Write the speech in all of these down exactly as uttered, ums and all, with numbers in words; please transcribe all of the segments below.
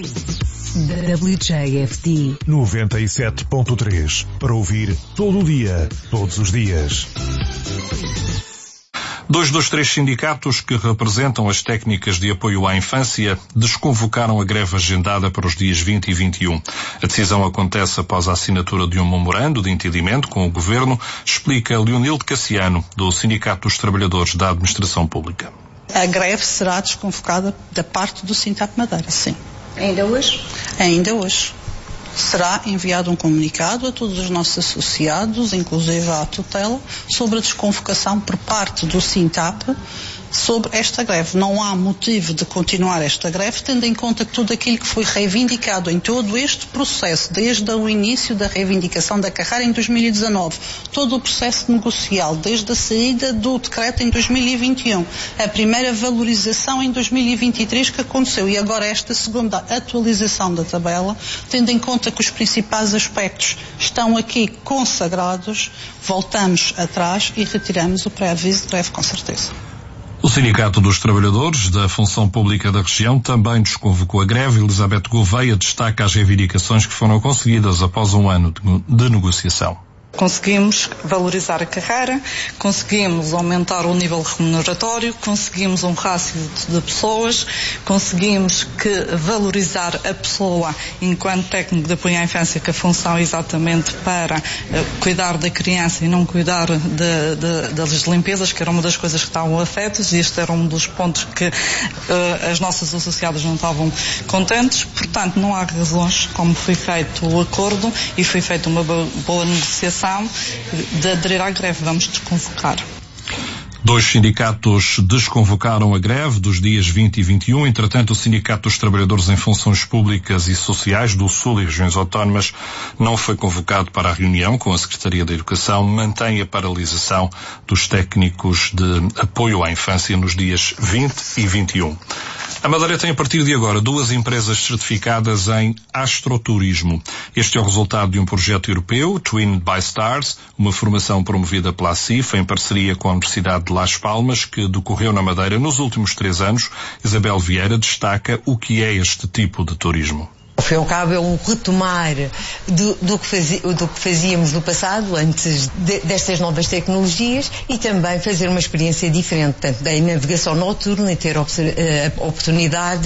W J F T noventa e sete ponto três para ouvir todo o dia, todos os dias. Dois dos três sindicatos que representam as técnicas de apoio à infância desconvocaram a greve agendada para os dias vinte e vinte e um. A decisão acontece após a assinatura de um memorando de entendimento com o Governo, explica Leonilde Cassiano, do Sindicato dos Trabalhadores da Administração Pública. A greve será desconvocada da parte do Sintap Madeira, sim. Ainda hoje? Ainda hoje. Será enviado um comunicado a todos os nossos associados, inclusive à tutela, sobre a desconvocação por parte do Sintap sobre esta greve. Não há motivo de continuar esta greve, tendo em conta que tudo aquilo que foi reivindicado em todo este processo, desde o início da reivindicação da Carrara em dois mil e dezanove, todo o processo negocial, desde a saída do decreto em dois mil e vinte e um, a primeira valorização em dois mil e vinte e três que aconteceu e agora esta segunda atualização da tabela, tendo em conta que os principais aspectos estão aqui consagrados, voltamos atrás e retiramos o pré-aviso de greve com certeza. O Sindicato dos Trabalhadores da Função Pública da região também desconvocou a greve. Elizabeth Gouveia destaca as reivindicações que foram conseguidas após um ano de negociação. Conseguimos valorizar a carreira, conseguimos aumentar o nível remuneratório, conseguimos um rácio de pessoas, conseguimos que valorizar a pessoa enquanto técnico de apoio à infância, que a função é exatamente para uh, cuidar da criança e não cuidar de, de, das limpezas, que era uma das coisas que estavam afetas, e este era um dos pontos que uh, as nossas associadas não estavam contentes. Portanto, não há razões, como foi feito o acordo e foi feita uma boa negociação, de aderir à greve. Vamos desconvocar. Dois sindicatos desconvocaram a greve dos dias vinte e vinte e um. Entretanto, o Sindicato dos Trabalhadores em Funções Públicas e Sociais do Sul e Regiões Autónomas não foi convocado para a reunião com a Secretaria da Educação, mantém a paralisação dos técnicos de apoio à infância nos dias vinte e vinte e um. A Madeira tem a partir de agora duas empresas certificadas em astroturismo. Este é o resultado de um projeto europeu, Twinned by Stars, uma formação promovida pela A C I F em parceria com a Universidade de Las Palmas, que decorreu na Madeira nos últimos três anos. Isabel Vieira destaca o que é este tipo de turismo. Ao fim e ao cabo é um retomar do, do, que, fazia, do que fazíamos no passado, antes de, destas novas tecnologias, e também fazer uma experiência diferente, portanto, da navegação noturna e ter a oportunidade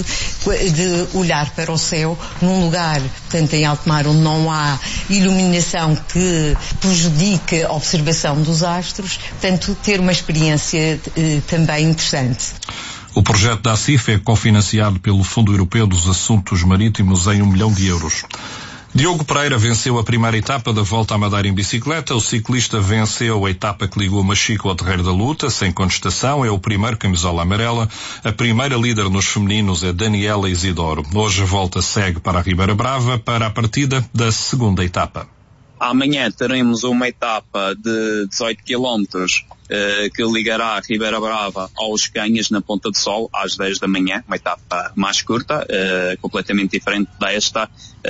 de olhar para o céu num lugar, portanto, em alto mar, onde não há iluminação que prejudique a observação dos astros, portanto, ter uma experiência eh, também interessante. O projeto da A C I F é cofinanciado pelo Fundo Europeu dos Assuntos Marítimos em um milhão de euros. Diogo Pereira venceu a primeira etapa da Volta à Madeira em bicicleta. O ciclista venceu a etapa que ligou Machico ao Terreiro da Luta, sem contestação. É o primeiro camisola amarela. A primeira líder nos femininos é Daniela Isidoro. Hoje a volta segue para a Ribeira Brava para a partida da segunda etapa. Amanhã teremos uma etapa de dezoito quilómetros uh, que ligará a Ribeira Brava aos Canhas na Ponta do Sol às dez da manhã, uma etapa mais curta, uh, completamente diferente desta,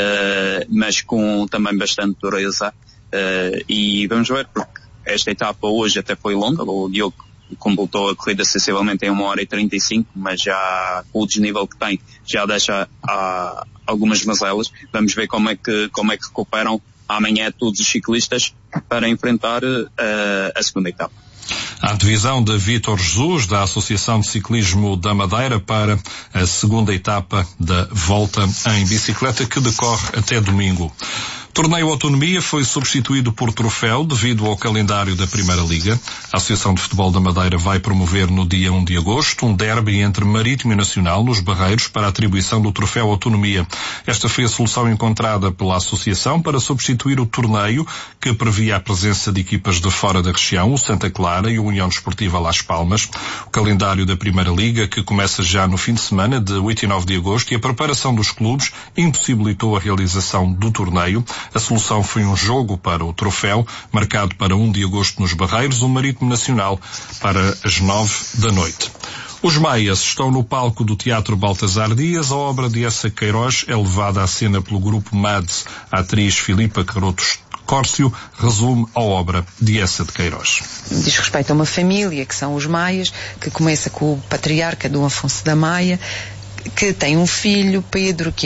uh, mas com também bastante dureza, uh, e vamos ver, porque esta etapa hoje até foi longa. O Diogo completou a corrida sensivelmente em uma hora e trinta e cinco, mas já com o desnível que tem já deixa uh, algumas mazelas. Vamos ver como é que, como é que recuperam amanhã todos os ciclistas para enfrentar uh, a segunda etapa. A divisão de Vítor Jesus, da Associação de Ciclismo da Madeira, para a segunda etapa da Volta em Bicicleta, que decorre até domingo. Torneio Autonomia foi substituído por troféu devido ao calendário da Primeira Liga. A Associação de Futebol da Madeira vai promover no dia um de agosto um derby entre Marítimo e Nacional nos Barreiros para a atribuição do troféu Autonomia. Esta foi a solução encontrada pela Associação para substituir o torneio que previa a presença de equipas de fora da região, o Santa Clara e a União Desportiva Las Palmas. O calendário da Primeira Liga, que começa já no fim de semana de oito e nove de agosto, e a preparação dos clubes impossibilitou a realização do torneio. A solução foi um jogo para o troféu, marcado para um de agosto nos Barreiros, o Marítimo Nacional, para as nove da noite. Os Maias estão no palco do Teatro Baltasar Dias. A obra de Essa Queiroz é levada à cena pelo grupo Mads. A atriz Filipa Caroto Córcio resume a obra de Essa de Queiroz. Diz respeito a uma família, que são os Maias, que começa com o patriarca Dom Afonso da Maia, que tem um filho, Pedro, que